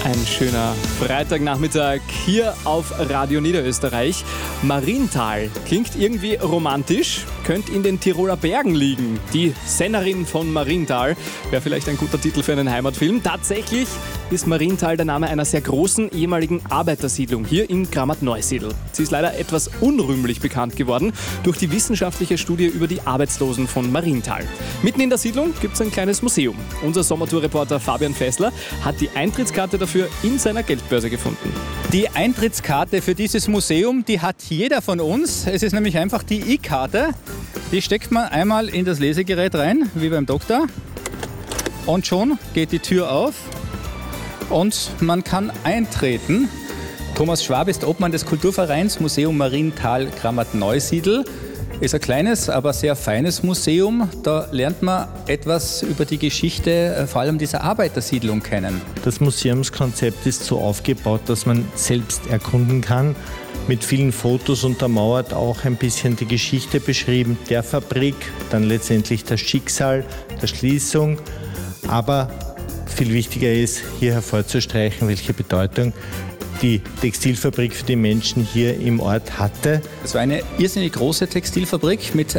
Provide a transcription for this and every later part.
Ein schöner Freitagnachmittag hier auf Radio Niederösterreich. Marienthal klingt irgendwie romantisch, könnte in den Tiroler Bergen liegen. Die Sennerin von Marienthal wäre vielleicht ein guter Titel für einen Heimatfilm. Tatsächlich ist Marienthal der Name einer sehr großen ehemaligen Arbeitersiedlung hier in Grammat-Neusiedl. Sie ist leider etwas unrühmlich bekannt geworden durch die wissenschaftliche Studie über die Arbeitslosen von Marienthal. Mitten in der Siedlung gibt es ein kleines Museum. Unser Sommertour-Reporter Fabian Fessler hat die Eintrittskarte dafür in seiner Geldbörse gefunden. Die Eintrittskarte für dieses Museum, die hat jeder von uns. Es ist nämlich einfach die E-Karte. Die steckt man einmal in das Lesegerät rein, wie beim Doktor. Und schon geht die Tür auf und man kann eintreten. Thomas Schwab ist Obmann des Kulturvereins Museum Marienthal Grammat-Neusiedl. Ist ein kleines, aber sehr feines Museum. Da lernt man etwas über die Geschichte, vor allem dieser Arbeitersiedlung kennen. Das Museumskonzept ist so aufgebaut, dass man selbst erkunden kann. Mit vielen Fotos untermauert auch ein bisschen die Geschichte beschrieben, der Fabrik, dann letztendlich das Schicksal der Schließung. Aber viel wichtiger ist, hier hervorzustreichen, welche Bedeutung die Textilfabrik für die Menschen hier im Ort hatte. Es war eine irrsinnig große Textilfabrik mit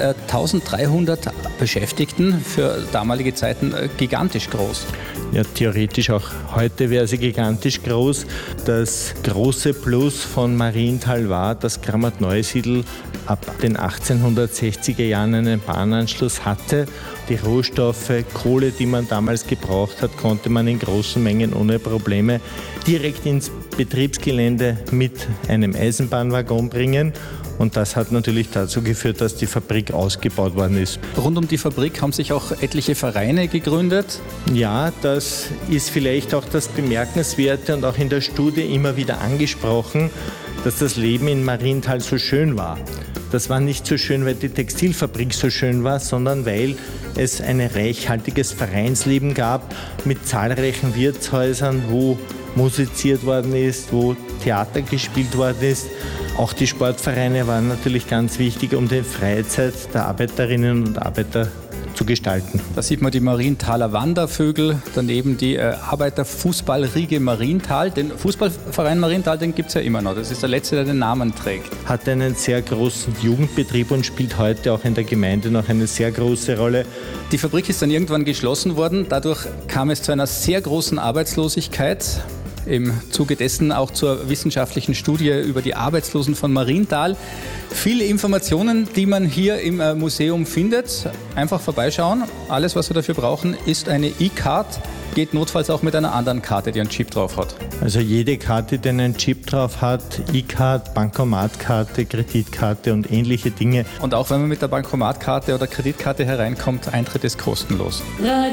1300 Beschäftigten, für damalige Zeiten gigantisch groß. Ja, theoretisch auch heute wäre sie gigantisch groß. Das große Plus von Marienthal war, dass Grammat-Neusiedl ab den 1860er Jahren einen Bahnanschluss hatte. Die Rohstoffe, Kohle, die man damals gebraucht hat, konnte man in großen Mengen ohne Probleme direkt ins Betriebsgelände mit einem Eisenbahnwaggon bringen. Und das hat natürlich dazu geführt, dass die Fabrik ausgebaut worden ist. Rund um die Fabrik haben sich auch etliche Vereine gegründet. Ja, das ist vielleicht auch das Bemerkenswerte und auch in der Studie immer wieder angesprochen, dass das Leben in Marienthal so schön war. Das war nicht so schön, weil die Textilfabrik so schön war, sondern weil es ein reichhaltiges Vereinsleben gab mit zahlreichen Wirtshäusern, wo musiziert worden ist, wo Theater gespielt worden ist. Auch die Sportvereine waren natürlich ganz wichtig, um die Freizeit der Arbeiterinnen und Arbeiter zu gestalten. Da sieht man die Marienthaler Wandervögel, daneben die Arbeiterfußballriege Marienthal. Den Fußballverein Marienthal, den gibt es ja immer noch. Das ist der letzte, der den Namen trägt. Hat einen sehr großen Jugendbetrieb und spielt heute auch in der Gemeinde noch eine sehr große Rolle. Die Fabrik ist dann irgendwann geschlossen worden. Dadurch kam es zu einer sehr großen Arbeitslosigkeit. Im Zuge dessen auch zur wissenschaftlichen Studie über die Arbeitslosen von Marienthal. Viele Informationen, die man hier im Museum findet. Einfach vorbeischauen. Alles, was wir dafür brauchen, ist eine E-Card. Geht notfalls auch mit einer anderen Karte, die einen Chip drauf hat. Also jede Karte, die einen Chip drauf hat, E-Card, Bankomatkarte, Kreditkarte und ähnliche Dinge. Und auch wenn man mit der Bankomatkarte oder Kreditkarte hereinkommt, Eintritt ist kostenlos.